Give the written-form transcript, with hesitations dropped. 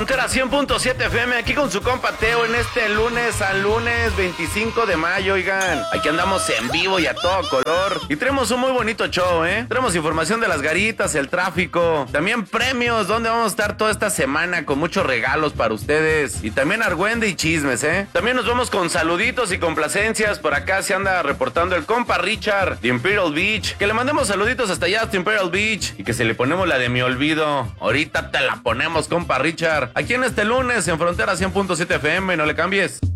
Frontera 100.7 FM, aquí con su compa Teo en este lunes al lunes 25 de mayo, oigan. Aquí andamos en vivo y a todo color. Y tenemos un muy bonito show, ¿eh? Tenemos información de las garitas, el tráfico, también premios, donde vamos a estar toda esta semana con muchos regalos para ustedes. Y también argüende y chismes, ¿eh? También nos vamos con saluditos y complacencias. Por acá se anda reportando el compa Richard de Imperial Beach. Que le mandemos saluditos hasta allá, hasta Imperial Beach. Y que se le ponemos la de mi olvido. Ahorita te la ponemos, compa Richard. Aquí en este lunes en Frontera 100.7 FM, no le cambies.